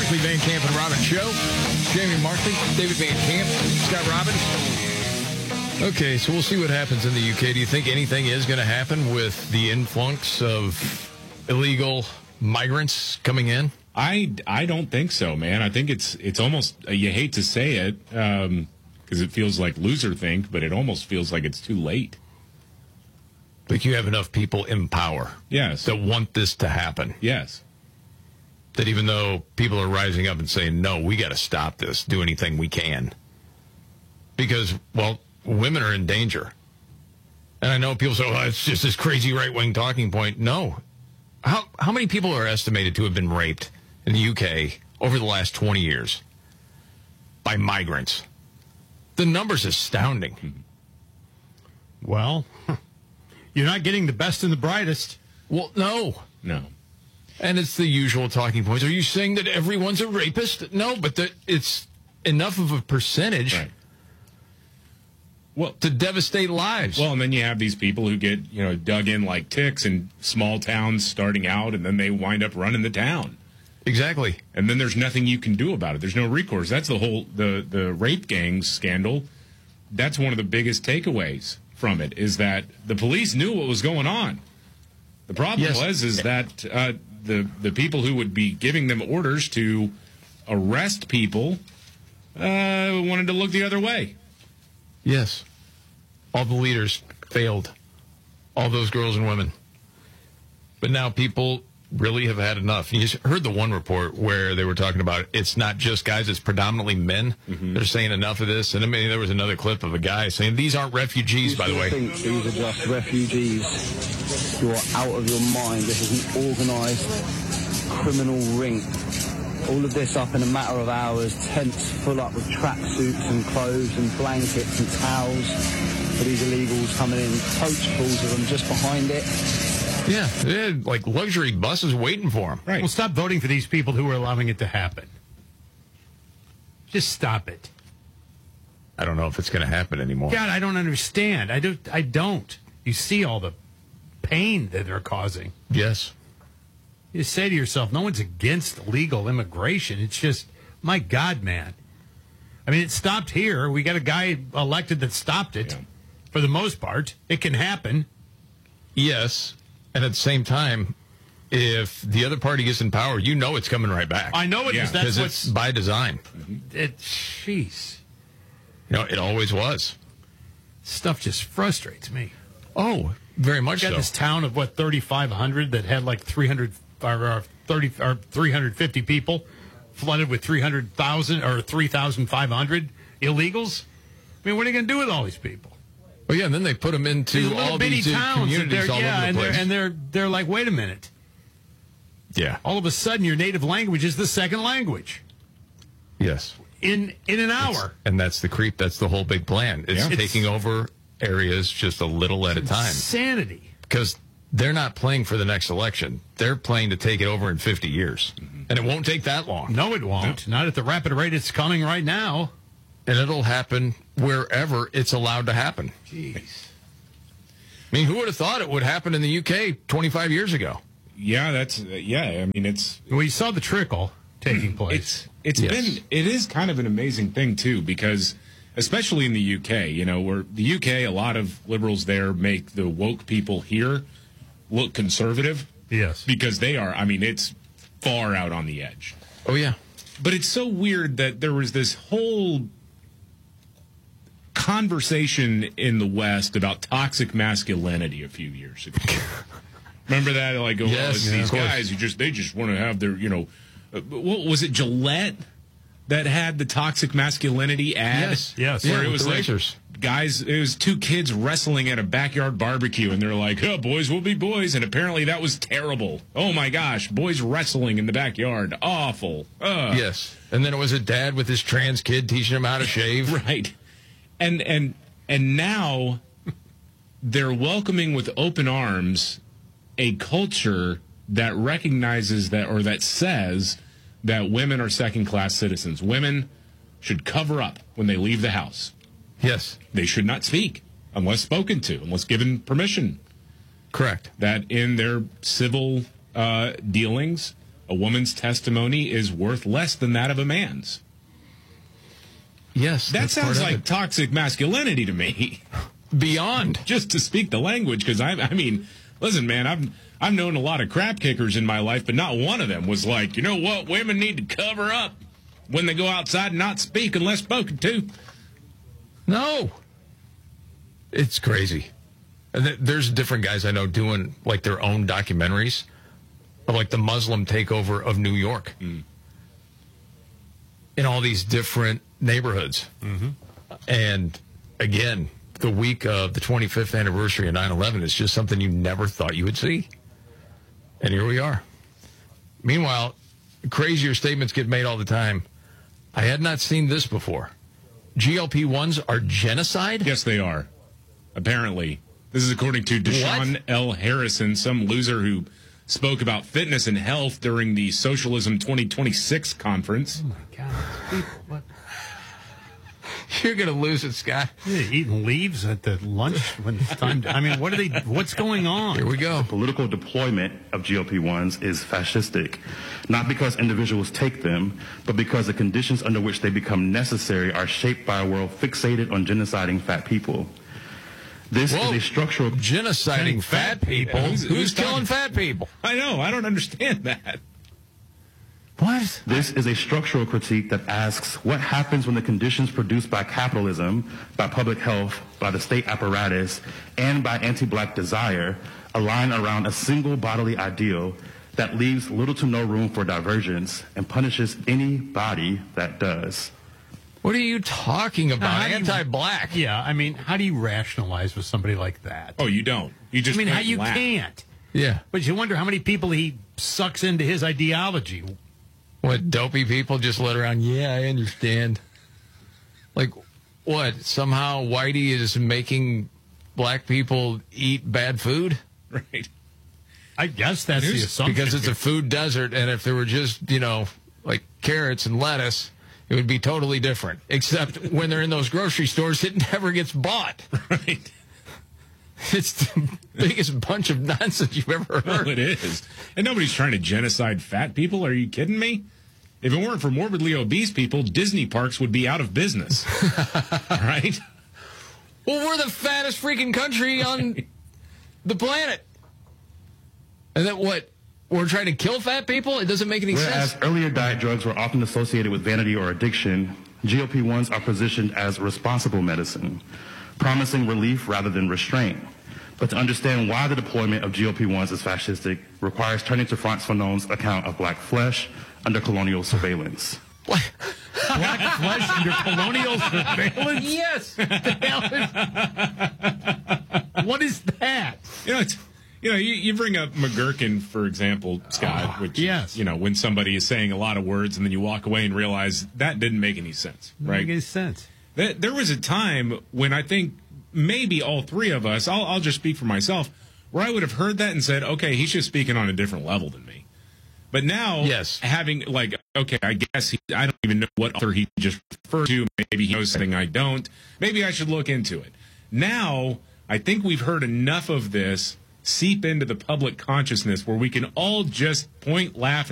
Markley, Van Camp, and Robbins show. Jamie Markley, David Van Camp, Scott Robbins. Okay, so we'll see what happens in the UK. Do you think anything is going to happen with the influx of illegal migrants coming in? I don't think so, man. I think it's almost, you hate to say it, because it feels like loser think, but it almost feels like it's too late. Like you have enough people in power. Yes. That want this to happen. Yes. That even though people are rising up and saying, no, we got to stop this, do anything we can. Because, well, women are in danger. And I know people say, oh, it's just this crazy right-wing talking point. No. How many people are estimated to have been raped in the UK over the last 20 years by migrants? The number's astounding. Well, you're not getting the best and the brightest. Well, no. No. And it's the usual talking points. Are you saying that everyone's a rapist? No, but that it's enough of a percentage to devastate lives. Well, and then you have these people who get, dug in like ticks in small towns starting out, and then they wind up running the town. Exactly. And then there's nothing you can do about it. There's no recourse. That's the whole, the rape gangs scandal. That's one of the biggest takeaways from it, is that the police knew what was going on. The problem is that the people who would be giving them orders to arrest people wanted to look the other way. Yes. All the leaders failed. All those girls and women. But now people really have had enough. You just heard the one report where they were talking about it's not just guys, it's predominantly men. Mm-hmm. They're saying enough of this. And I mean, there was another clip of a guy saying, these aren't refugees, by the way. I think these are just refugees. You're out of your mind. This is an organised criminal ring. All of this up in a matter of hours, tents full up with tracksuits and clothes and blankets and towels for these illegals coming in. Coachfuls of them just behind it. Yeah, they had like luxury buses waiting for them. Right. Well, stop voting for these people who are allowing it to happen. Just stop it. I don't know if it's going to happen anymore. God, I don't understand. I don't. You see all the pain that they're causing. Yes. You say to yourself, no one's against legal immigration. It's just, my God, man. I mean, it stopped here. We got a guy elected that stopped it. Yeah. For the most part, it can happen. Yes. And at the same time, if the other party gets in power, you know it's coming right back. I know it is. That's because it's by design. Jeez. It always was. Stuff just frustrates me. Oh, very much so. Got this town of, 3,500 that had like 350 people flooded with 300,000 or 3,500 illegals. I mean, what are you going to do with all these people? Well, yeah, and then they put them into all these communities all over the place. And they're like, wait a minute. Yeah. All of a sudden, your native language is the second language. Yes. In an hour. And that's the creep. That's the whole big plan. It's taking over areas just a little at a time. Insanity. Because they're not playing for the next election. They're playing to take it over in 50 years. Mm-hmm. And it won't take that long. No, it won't. No. Not at the rapid rate it's coming right now. And it'll happen wherever it's allowed to happen. Jeez. I mean, who would have thought it would happen in the UK 25 years ago? Yeah, I mean, it's... We saw the trickle taking place. It is kind of an amazing thing, too, because especially in the UK, where the UK, a lot of liberals there make the woke people here look conservative. Yes. Because they are, it's far out on the edge. Oh, yeah. But it's so weird that there was this whole conversation in the West about toxic masculinity a few years ago. Remember that? Like, these guys they just want to have their, what was it, Gillette that had the toxic masculinity ad? Yes. Where it was like racers. Guys, it was two kids wrestling at a backyard barbecue, and they're like, oh, boys will be boys, and apparently that was terrible. Oh, my gosh, boys wrestling in the backyard. Awful. Yes. And then it was a dad with his trans kid teaching him how to shave. Right. And now they're welcoming with open arms a culture that recognizes that, or that says that women are second-class citizens. Women should cover up when they leave the house. Yes. They should not speak unless spoken to, unless given permission. Correct. That in their civil dealings, A woman's testimony is worth less than that of a man's. Yes. That sounds like it. toxic masculinity to me. Beyond. Just to speak the language, because I mean, listen, man, I've known a lot of crap kickers in my life, but not one of them was like, you know what, women need to cover up when they go outside and not speak unless spoken to. No. It's crazy. And there's different guys I know doing like their own documentaries of like the Muslim takeover of New York in all these different neighborhoods. Mm-hmm. And again, the week of the 25th anniversary of 9/11 is just something you never thought you would see. And here we are. Meanwhile, crazier statements get made all the time. I had not seen this before. GLP-1s are genocide? Yes, they are. Apparently. This is according to Deshaun L. Harrison, some loser who spoke about fitness and health during the Socialism 2026 conference. Oh, my God. What? You're going to lose it, Scott. They're eating leaves at the lunch when it's time to, I mean, what's going on? Here we go. Political deployment of GLP-1s is fascistic, not because individuals take them, but because the conditions under which they become necessary are shaped by a world fixated on genociding fat people. This is a structural... Genociding fat people? Who's killing fat people? I know. I don't understand that. What? This is a structural critique that asks what happens when the conditions produced by capitalism, by public health, by the state apparatus, and by anti-black desire align around a single bodily ideal that leaves little to no room for divergence and punishes anybody that does. What are you talking about? Anti-black? Yeah, I mean, how do you rationalize with somebody like that? Oh, you don't. You just I mean, how you laugh. can't. Yeah. But you wonder how many people he sucks into his ideology. What, dopey people just let around? Yeah, I understand. Like, what? Somehow Whitey is making black people eat bad food? Right. I guess that's the assumption. Because it's a food desert, and if there were just, like carrots and lettuce, it would be totally different. Except when they're in those grocery stores, it never gets bought. Right. It's the biggest bunch of nonsense you've ever heard. Well, it is. And nobody's trying to genocide fat people. Are you kidding me? If it weren't for morbidly obese people, Disney parks would be out of business. Right? Well, we're the fattest freaking country on the planet. And then what? We're trying to kill fat people? It doesn't make any sense. Whereas earlier diet drugs were often associated with vanity or addiction, GLP-1s are positioned as responsible medicine, promising relief rather than restraint. But to understand why the deployment of GLP-1s is fascistic requires turning to Frantz Fanon's account of black flesh under colonial surveillance. What? Black flesh under colonial surveillance? Yes. What is that? You bring up McGurkin, for example, Scott, which, yes. When somebody is saying a lot of words and then you walk away and realize that didn't make any sense, right? Doesn't make any sense. There was a time when I think maybe all three of us, I'll just speak for myself, where I would have heard that and said, okay, he's just speaking on a different level than me. But now, yes, having okay, I guess I don't even know what author he just referred to. Maybe he knows something I don't. Maybe I should look into it. Now, I think we've heard enough of this seep into the public consciousness where we can all just point, laugh,